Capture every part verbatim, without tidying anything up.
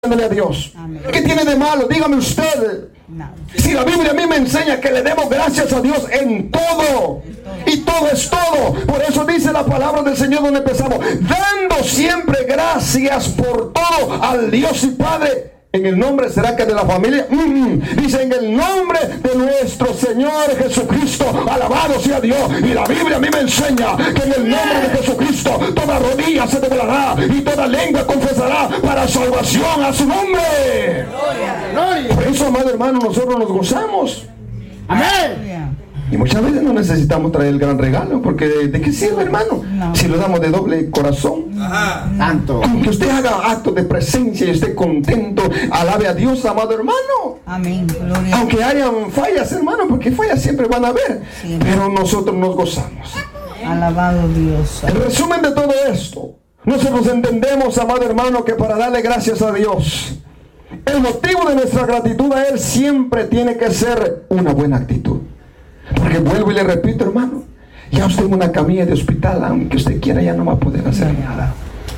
a Dios. Amén. ¿Qué tiene de malo? Dígame usted. No. Si la Biblia a mí me enseña que le demos gracias a Dios en todo, y todo es todo. Por eso dice la palabra del Señor donde empezamos, dando siempre gracias por todo al Dios y Padre. En el nombre, ¿será que de la familia? Mm, dice en el nombre de nuestro Señor Jesucristo, alabado sea Dios. Y la Biblia a mí me enseña que en el nombre de Jesucristo toda rodilla se doblará y toda lengua confesará para salvación a su nombre. Gloria. Por eso, amado hermano, nosotros nos gozamos. Amén. Y muchas veces no necesitamos traer el gran regalo, porque ¿de, de qué sirve, hermano? No. Si lo damos de doble corazón. Ajá. Tanto. Que usted haga actos de presencia y esté contento, alabe a Dios, amado hermano. Amén. Gloria. Aunque hayan fallas, hermano, porque fallas siempre van a haber, sí, pero nosotros nos gozamos. Alabado Dios. El resumen de todo esto, nosotros entendemos, amado hermano, que para darle gracias a Dios, el motivo de nuestra gratitud a Él siempre tiene que ser una buena actitud. Porque vuelvo y le repito, hermano, ya usted en una camilla de hospital, aunque usted quiera, ya no va a poder hacer nada.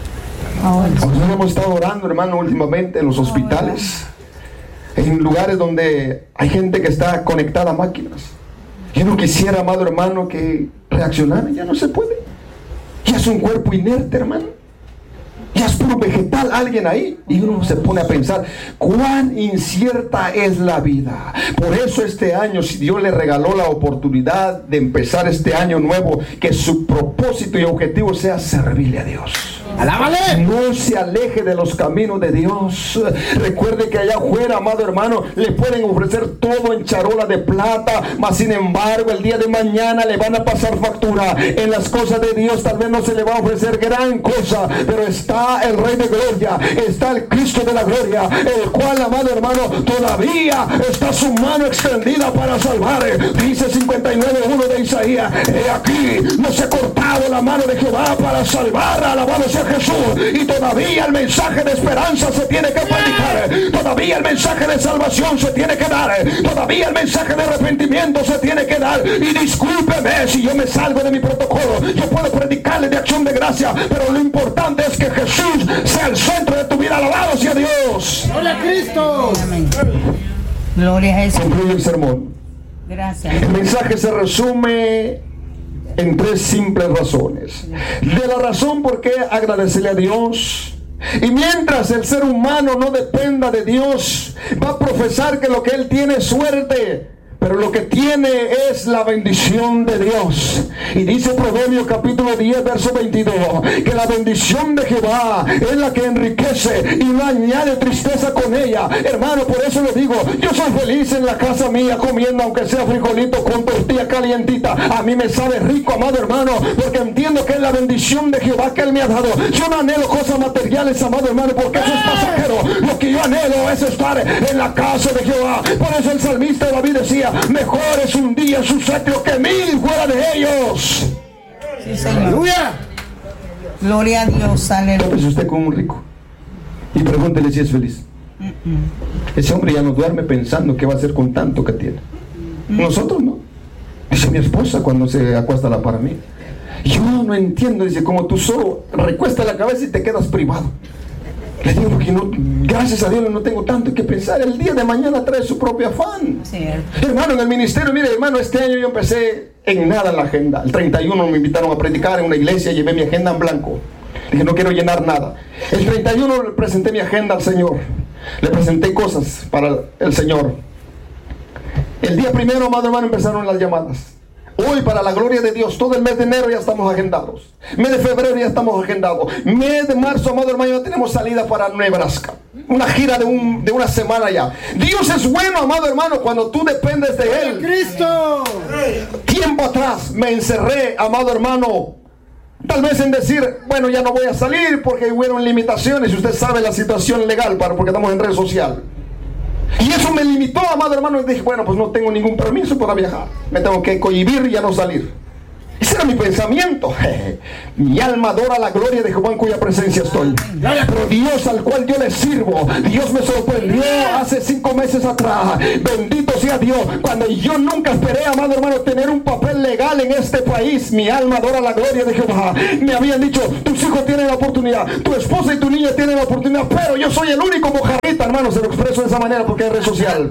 Nosotros hemos estado orando, hermano, últimamente en los hospitales, en lugares donde hay gente que está conectada a máquinas. Yo no quisiera, amado hermano, que reaccionara, ya no se puede. Ya es un cuerpo inerte, hermano. Ya es puro vegetal alguien ahí. Y uno se pone a pensar cuán incierta es la vida. Por eso este año, si Dios le regaló la oportunidad de empezar este año nuevo, que su propósito y objetivo sea servirle a Dios. ¡Alábale! No se aleje de los caminos de Dios. Recuerde que allá afuera, amado hermano, le pueden ofrecer todo en charola de plata, mas sin embargo el día de mañana le van a pasar factura. En las cosas de Dios tal vez no se le va a ofrecer gran cosa, pero está el Rey de Gloria, está el Cristo de la Gloria, el cual, amado hermano, todavía está su mano extendida para salvar. Dice cincuenta y nueve uno de Isaías, he aquí, no se ha cortado la mano de Jehová para salvar, alabado sea Jesús. Y todavía el mensaje de esperanza se tiene que predicar, todavía el mensaje de salvación se tiene que dar, todavía el mensaje de arrepentimiento se tiene que dar. Y discúlpeme si yo me salgo de mi protocolo, yo puedo predicarle de acción de gracia, pero lo importante es que Jesús sea el centro de tu vida. Alabado sea Dios. Gloria a Cristo. Amén. Gloria a Jesús. Concluye el sermón. Gracias. El mensaje se resume en tres simples razones. De la razón por qué agradecerle a Dios. Y mientras el ser humano no dependa de Dios, va a profesar que lo que él tiene es suerte, pero lo que tiene es la bendición de Dios. Y dice Proverbios capítulo diez verso veintidós, que la bendición de Jehová es la que enriquece y no añade tristeza con ella. Hermano, por eso le digo, yo soy feliz en la casa mía comiendo aunque sea frijolito con tortilla calientita. A mí me sabe rico, amado hermano, porque entiendo que es la bendición de Jehová que Él me ha dado. Yo no anhelo cosas materiales, amado hermano, porque eso es pasajero. Lo que yo anhelo es estar en la casa de Jehová. Por eso el salmista David decía, mejor es un día en su sitio que mil fuera de ellos. Sí, Señor. Aleluya. Gloria a Dios. Aleluya. Tópese usted con un rico y pregúntele si es feliz. Mm-mm. Ese hombre ya no duerme pensando qué va a hacer con tanto que tiene. Mm. Nosotros no. Dice mi esposa cuando se acuesta a la par mí. Yo no entiendo, dice, como tú solo recuestas la cabeza y te quedas privado. Le digo que no, gracias a Dios no tengo tanto que pensar. El día de mañana trae su propio afán. Cierto. Hermano, en el ministerio, mire hermano, este año yo empecé en nada en la agenda. El treinta y uno me invitaron a predicar en una iglesia, llevé mi agenda en blanco. Dije, no quiero llenar nada. El treinta y uno le presenté mi agenda al Señor. Le presenté cosas para el Señor. El día primero, amado hermano, empezaron las llamadas. Hoy, para la gloria de Dios, todo el mes de enero ya estamos agendados. Mes de febrero ya estamos agendados. Mes de marzo, amado hermano, ya tenemos salida para Nebraska. Una gira de, un, de una semana ya. Dios es bueno, amado hermano, cuando tú dependes de Él. ¡Cristo! Tiempo atrás me encerré, amado hermano, tal vez en decir, bueno, ya no voy a salir porque hubieron limitaciones. Y usted sabe la situación legal, para, porque estamos en red social. Y eso me limitó, amado hermano, y dije, bueno, pues no tengo ningún permiso para viajar. Me tengo que cohibir y ya no salir. Ese era mi pensamiento. Mi alma adora la gloria de Jehová en cuya presencia estoy. Pero Dios al cual yo le sirvo, Dios me sorprendió hace cinco meses atrás. Bendito sea Dios. Cuando yo nunca esperé, amado hermano, tener un papel legal en este país. Mi alma adora la gloria de Jehová. Me habían dicho, tus hijos tienen la oportunidad, tu esposa y tu niña tienen la oportunidad, pero yo soy el único mojarrita, hermano. Se lo expreso de esa manera porque es red social.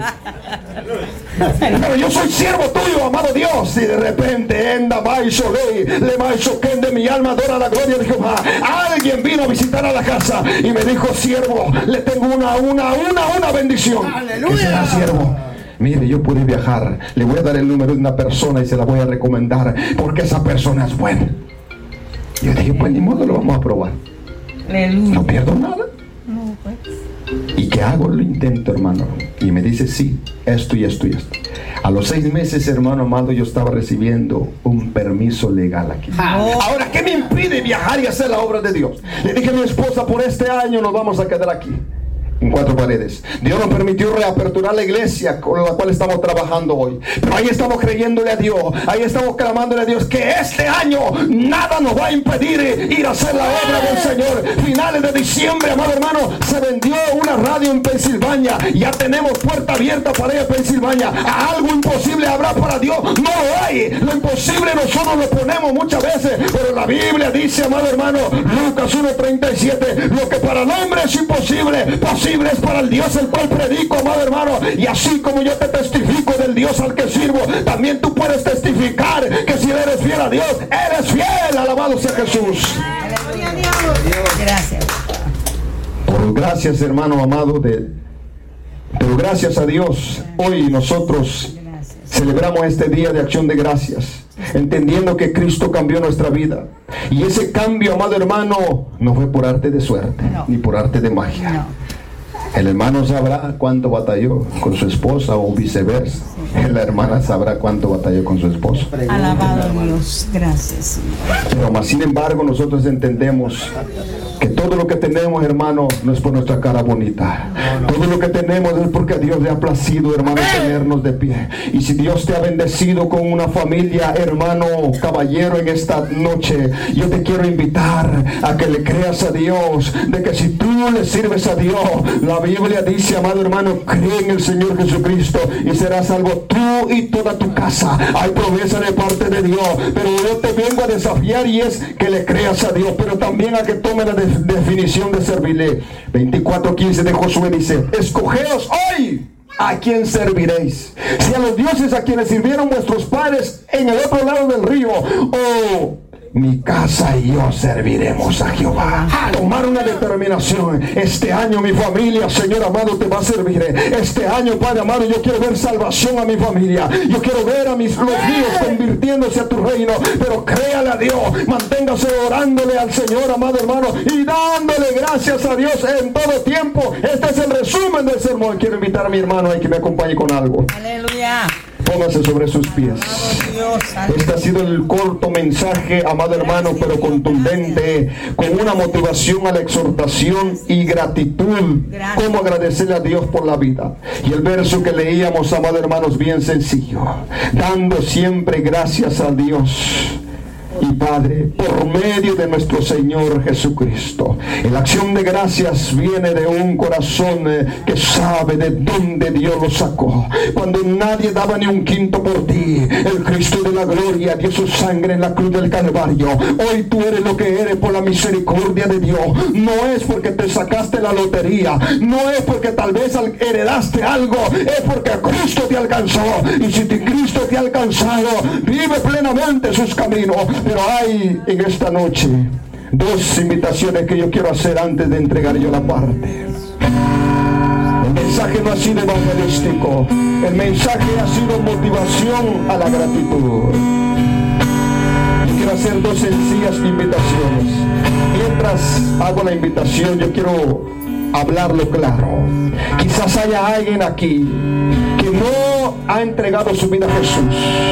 Pero yo soy siervo tuyo, amado Dios. Y de repente, enda maisho ley, le maisho de mi alma adora la gloria de Jehová. Alguien vino a visitar a la casa y me dijo, siervo, le tengo una, una, una, una bendición. ¿Qué será, siervo? Mire, yo pude viajar, le voy a dar el número de una persona y se la voy a recomendar porque esa persona es buena. Yo dije, pues ni modo, lo vamos a probar. Aleluya. No pierdo nada. No, pues. ¿Y qué hago? Lo intento, hermano. Y me dice, sí, esto y esto y esto. A los seis meses, hermano amado, yo estaba recibiendo un permiso legal aquí. Oh. Ahora, ¿qué me impide viajar y hacer la obra de Dios? Le dije a mi esposa, por este año nos vamos a quedar aquí, en cuatro paredes. Dios nos permitió reaperturar la iglesia con la cual estamos trabajando hoy. Pero ahí estamos creyéndole a Dios, ahí estamos clamándole a Dios que este año nada nos va a impedir ir a hacer la obra del Señor. Finales de diciembre, amado hermano, se vendió una radio en Pensilvania. Ya tenemos puerta abierta para ir a Pensilvania. Algo imposible habrá para Dios. No lo hay. Lo imposible nosotros lo ponemos muchas veces, pero la Biblia dice, amado hermano, Lucas uno treinta y siete, lo que para el hombre es imposible, posible es para el Dios el cual predico, amado hermano. Y así como yo te testifico del Dios al que sirvo, también tú puedes testificar que si eres fiel a Dios, eres fiel. Alabado sea Jesús. Gracias. Por gracias, hermano amado, de, pero gracias a Dios, hoy nosotros celebramos este día de acción de gracias, entendiendo que Cristo cambió nuestra vida. Y ese cambio, amado hermano, no fue por arte de suerte, no, ni por arte de magia. No. El hermano sabrá cuánto batalló con su esposa o viceversa. Sí. La hermana sabrá cuánto batalló con su esposo. Alabado Dios, gracias. Pero más sin embargo nosotros entendemos que todo lo que tenemos, hermano, no es por nuestra cara bonita. No, no. Todo lo que tenemos es porque a Dios le ha placido, hermano, tenernos de pie. Y si Dios te ha bendecido con una familia, hermano, caballero, en esta noche, yo te quiero invitar a que le creas a Dios, de que si tú le sirves a Dios, la Biblia dice, amado hermano, cree en el Señor Jesucristo y serás salvo tú y toda tu casa. Hay promesa de parte de Dios, pero yo te vengo a desafiar y es que le creas a Dios, pero también a que tome la de definición de servirle. Veinticuatro quince de Josué dice, escogeos hoy a quién serviréis. Si a los dioses a quienes sirvieron vuestros padres en el otro lado del río, o mi casa y yo serviremos a Jehová. Tomar una determinación. Este año mi familia, Señor amado, te va a servir. Este año, Padre amado, yo quiero ver salvación a mi familia. Yo quiero ver a mis los míos convirtiéndose a tu reino. Pero créale a Dios, manténgase orándole al Señor, amado hermano, y dándole gracias a Dios en todo tiempo. Este es el resumen del sermón. Quiero invitar a mi hermano a que me acompañe con algo. Aleluya. Póngase sobre sus pies. Este ha sido el corto mensaje, amado hermano, pero contundente, con una motivación a la exhortación y gratitud. Cómo agradecerle a Dios por la vida. Y el verso que leíamos, amado hermano, es bien sencillo. Dando siempre gracias a Dios y Padre por medio de nuestro Señor Jesucristo. La acción de gracias viene de un corazón que sabe de dónde Dios lo sacó. Cuando nadie daba ni un quinto por ti, el Cristo de la gloria dio su sangre en la cruz del Calvario. Hoy tú eres lo que eres por la misericordia de Dios. No es porque te sacaste la lotería, no es porque tal vez heredaste algo, es porque Cristo te alcanzó. Y si Cristo te ha alcanzado, vive plenamente sus caminos. Pero hay en esta noche dos invitaciones que yo quiero hacer antes de entregar yo la parte. El mensaje no ha sido evangelístico, el mensaje ha sido motivación a la gratitud. Yo quiero hacer dos sencillas invitaciones. Mientras hago la invitación, yo quiero hablarlo claro. Quizás haya alguien aquí que no ha entregado su vida a Jesús.